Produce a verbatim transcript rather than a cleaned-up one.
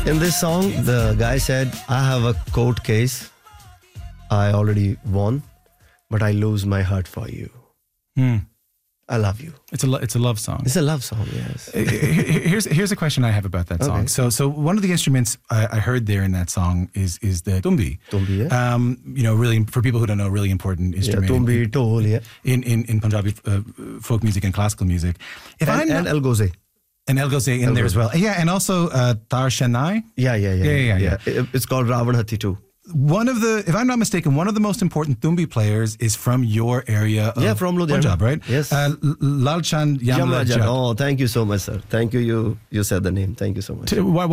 In this song, the guy said, I have a court case. I already won, but I lose my heart for you. Hmm. I love you. It's a lo- it's a love song. It's a love song, yes. Here's here's a question I have about that song. Okay. So so one of the instruments I, I heard there in that song is is the tumbi. Tumbi, yeah. Um, you know, really for people who don't know, really important Yeah, instrument. tumbi, in, tol, yeah. in in in Punjabi uh, folk music and classical music. If And, I'm and not, El Goze. and El Goze in there as well. Yeah, and also uh, Tar Shanai. Yeah, yeah, yeah. Yeah, yeah, yeah. It- It's called Ravan Hatti too. One of the, if I'm not mistaken, one of the most important tumbi players is from your area of Yeah, from Ludhiana. Punjab, right? Yes. Uh, L- Lalchand Yamla Yamla Jat. Jat. Oh, thank you so much, sir. Thank you. You you said the name. Thank you so much. Why,